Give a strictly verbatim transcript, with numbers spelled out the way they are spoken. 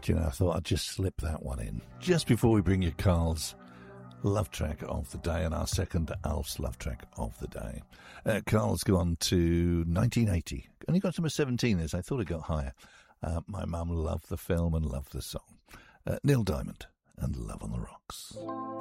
Do you know, I thought I'd just slip that one in just before we bring you Carl's love track of the day and our second Alf's love track of the day. Uh, Carl's gone to nineteen eighty. Only got to number seventeen as I thought it got higher. Uh, my mum loved the film and loved the song. Uh, Neil Diamond and Love on the Rocks.